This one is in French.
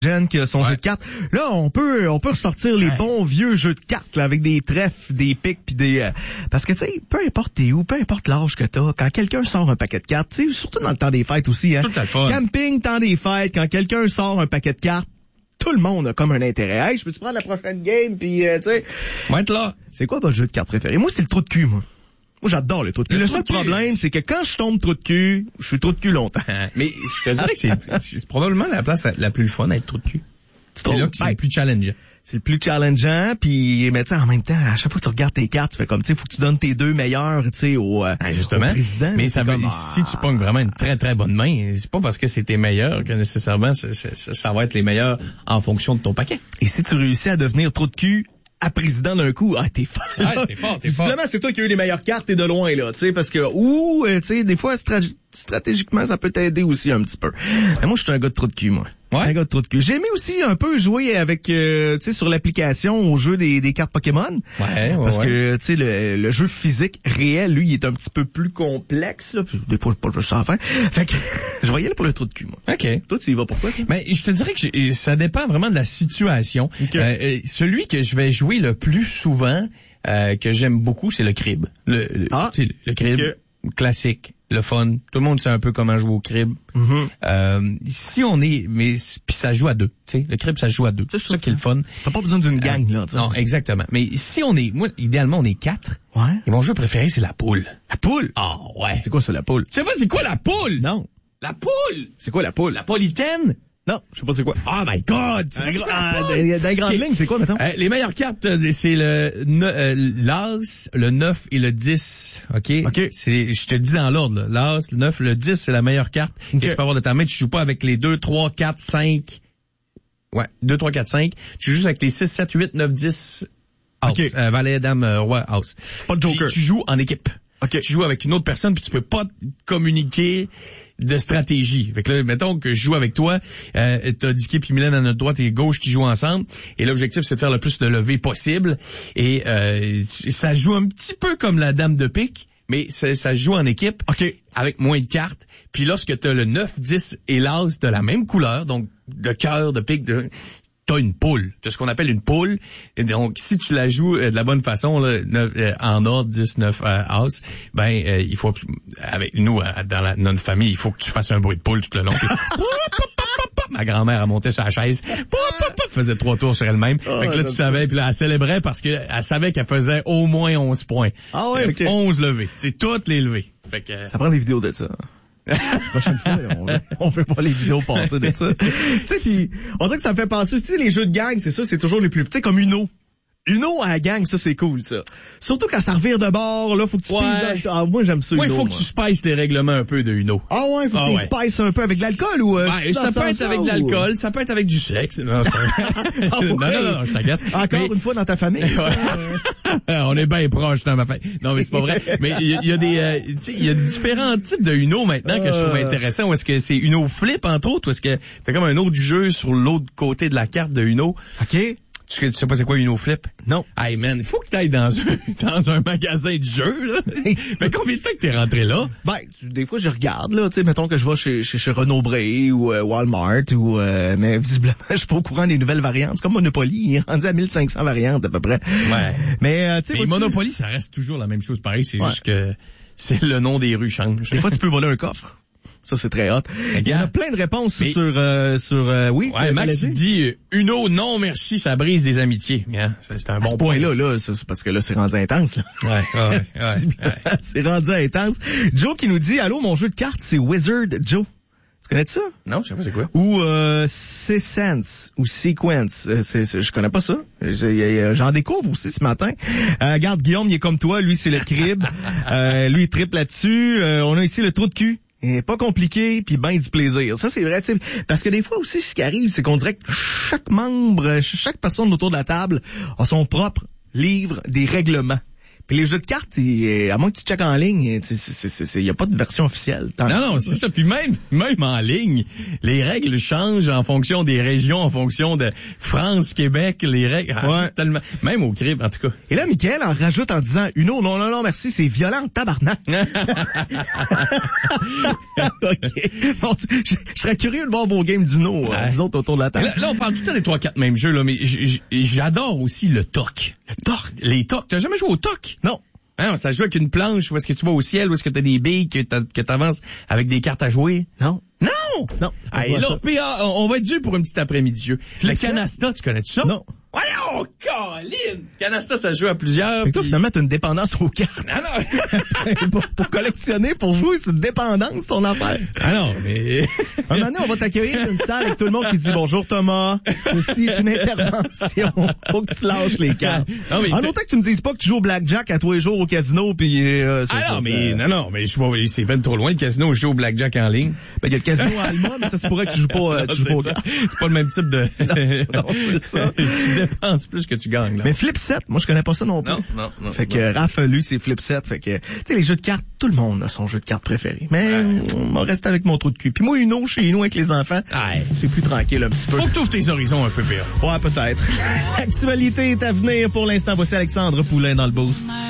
Jen qui a son jeu de cartes. Là, on peut ressortir les bons vieux jeux de cartes là, avec des trèfles, des pics puis des parce que tu sais, peu importe t'es où, peu importe l'âge que t'as, quand quelqu'un sort un paquet de cartes, tu sais, surtout dans le temps des fêtes aussi, hein. Tout à fait. Camping, temps des fêtes, quand quelqu'un sort un paquet de cartes, tout le monde a comme un intérêt. Hey, je peux-tu prendre la prochaine game puis tu sais. Va être là. C'est quoi votre jeu de cartes préféré? Moi, c'est le trou de cul, moi. Moi, j'adore les trous de cul. Le seul problème, c'est que quand je tombe trou de cul, je suis trou de cul longtemps. Mais je te dirais que c'est probablement la place la plus fun à être trou de cul. C'est là que c'est le plus challengeant. C'est le plus challengeant, puis mais tu sais en même temps, à chaque fois que tu regardes tes cartes, tu fais comme tu sais, faut que tu donnes tes deux meilleurs, tu sais au président. Mais ça si tu pognes vraiment une très très bonne main, c'est pas parce que c'est tes meilleurs que nécessairement ça va être les meilleurs en fonction de ton paquet. Et si tu réussis à devenir trou de cul à président d'un coup, t'es fort. T'es fort. Visiblement, c'est toi qui as eu les meilleures cartes et de loin, là, tu sais, parce que, tu sais, des fois, stratégiquement, ça peut t'aider aussi un petit peu. Mais moi, je suis un gars de trou de cul, moi. Ouais. Un gars de trou de cul. J'ai aimé aussi un peu jouer avec, tu sais, sur l'application au jeu des cartes Pokémon. Parce que, tu sais, le jeu physique réel, lui, il est un petit peu plus complexe, là. Des fois, pas juste sans fin. Fait que, je voyais là pour le trou de cul, moi. OK. Toi, tu y vas pourquoi? Mais je te dirais que ça dépend vraiment de la situation. Okay. Celui que je vais jouer le plus souvent, que j'aime beaucoup, c'est le crib. Le crib. Okay. Classique, le fun. Tout le monde sait un peu comment jouer au crib. Mm-hmm. Si on est, mais puis ça joue à deux. Tu sais, le crib ça joue à deux. C'est ça qui est le fun. T'as pas besoin d'une gang là. T'sais. Non, exactement. Mais si on est, moi, idéalement on est 4. Ouais. Et mon jeu préféré c'est la poule. La poule. Ah ouais. C'est quoi ça la poule? Tu sais pas c'est quoi la poule? Non. La poule. C'est quoi la poule? La politaine. Non, je sais pas c'est quoi. Oh my God! Dans les grandes lignes, c'est quoi, mettons? Les meilleures cartes, c'est l'As, le 9 et le 10. OK? Je te le dis dans l'ordre, l'As, le 9, le 10, c'est la meilleure carte que tu peux avoir de ta main. Tu joues pas avec les 2, 3, 4, 5. Ouais, 2, 3, 4, 5. Tu joues juste avec les 6, 7, 8, 9, 10. House. Valet, dame, roi, house. Pas de joker. Puis, tu joues en équipe. Tu joues avec une autre personne puis tu peux pas communiquer de stratégie. Fait que là, mettons que je joue avec toi, t'as Dicky puis Mylène à notre droite et gauche qui jouent ensemble, et l'objectif c'est de faire le plus de levées possible, et ça joue un petit peu comme la dame de pique, mais ça se joue en équipe, avec moins de cartes, puis lorsque t'as le 9, 10 et l'as de la même couleur, donc de cœur, de pique, t'as une poule. T'as ce qu'on appelle une poule. Et donc, si tu la joues de la bonne façon, là, en ordre, 10, 9, as, il faut, avec nous, dans notre famille, il faut que tu fasses un bruit de poule tout le long. Ma grand-mère a monté sur la chaise, faisait 3 tours sur elle-même. Fait que là, tu savais, puis là, elle célébrait parce qu'elle savait qu'elle faisait au moins 11 points. Ah ouais, 11 levées. C'est toutes les levées. Fait que, ça prend des vidéos de ça. La prochaine fois, on fait pas les vidéos passer de ça. Tu sais, on dirait que ça me fait penser, tu sais, les jeux de gang, c'est ça, c'est toujours les plus petits, comme Uno. Uno à la gang, ça c'est cool, ça. Surtout quand ça revire de bord, là, faut que tu piges. Ah, moi j'aime ça. Ouais, il faut que tu spices les règlements un peu de Uno. Ah ouais, faut que tu spices un peu avec de l'alcool ou ça peut être avec de l'alcool, ça peut être avec du sexe. Non, c'est pas non, je t'agace. Encore une fois dans ta famille. On est bien proche dans ma famille. Non, mais c'est pas vrai. Mais il y a des il y a différents types de Uno maintenant que je trouve intéressant. Ou est-ce que c'est Uno flip entre autres, ou est-ce que t'as comme un autre jeu sur l'autre côté de la carte de Uno? OK. Tu sais pas c'est quoi Uno Flip? Non. Hey man, il faut que t'ailles dans un magasin de jeux, là. Mais combien de temps que t'es rentré là? Des fois je regarde, là, tu sais, mettons que je vais chez Renaud-Bré ou Walmart ou mais visiblement je suis pas au courant des nouvelles variantes. C'est comme Monopoly, il est rendu à 1500 variantes à peu près. Ouais. Mais tu sais, Monopoly, ça reste toujours la même chose pareil, c'est juste que c'est le nom des rues change. Des fois tu peux voler un coffre. Ça, c'est très hot. Il y a plein de réponses sur oui. Ouais, Max dit, Uno, non, merci, ça brise des amitiés. Yeah, c'est un bon point. Là, c'est parce que là, c'est rendu intense, là. Ouais. C'est rendu intense. Joe qui nous dit, allô, mon jeu de cartes, c'est Wizard Joe. Tu connais ça? Non, je sais pas c'est quoi. Ou, Sequence, ou Sequence. Je connais pas ça. J'en découvre aussi ce matin. Regarde, Guillaume, il est comme toi. Lui, c'est le crib. Lui, il triple là-dessus. On a ici le trou de cul. Et pas compliqué, puis ben du plaisir. Ça, c'est vrai, tu sais, parce que des fois aussi, ce qui arrive, c'est qu'on dirait que chaque personne autour de la table a son propre livre des règlements. Puis les jeux de cartes, à moins que tu checkes en ligne, il y a pas de version officielle. Non, c'est ça. Puis même en ligne, les règles changent en fonction des régions, en fonction de France, Québec, les règles. Ouais. Tellement, même au crib, en tout cas. Et là, Mickaël en rajoute en disant, non, merci, c'est violent, tabarnak. OK. Bon, je serais curieux de voir vos games d'Uno, vous autres autour de la table. Là, on parle tout le temps des 3-4 mêmes jeux, là, mais j'adore aussi le toc. Les tocs. T'as jamais joué au toc? Non. Hein, ça joue avec une planche, où est-ce que tu vas au ciel, où est-ce que t'as des billes, que t'avances avec des cartes à jouer? Non. Non! Hey, là, PA, on va être dû pour un petit après-midi jeu. Le canasta, tu connais-tu ça? Non. Voyons, Colin! Canasta, ça joue à plusieurs. Fait que toi, finalement, t'as une dépendance aux cartes. Ah non! pour collectionner, pour jouer, c'est une dépendance, ton affaire. Ah non, mais... Un moment donné, on va t'accueillir dans une salle avec tout le monde qui dit bonjour Thomas. Aussi, c'est une intervention. Faut que tu lâches les cartes. Non, mais en autant que tu me dises pas que tu joues au blackjack à tous les jours au casino, puis mais je vois, c'est ben trop loin le casino, je joue au blackjack en ligne. Ben, il y a le casino à Alma, mais ça se pourrait que tu joues pas, aux cartes. C'est pas le même type de... non, c'est ça. Tu dépenses plus que tu gagnes, là. Mais Flip 7, moi, je connais pas ça non plus. Non. Fait que Raph, lui, c'est Flip 7. Fait que, tu sais, les jeux de cartes, tout le monde a son jeu de cartes préféré. Mais, on va rester avec mon trou de cul. Puis moi, Uno, chez nous, avec les enfants, c'est plus tranquille un petit peu. Faut que tu ouvres tes horizons un peu, PA. Ouais, peut-être. L'actualité est à venir. Pour l'instant, voici Alexandre Poulain dans le boost.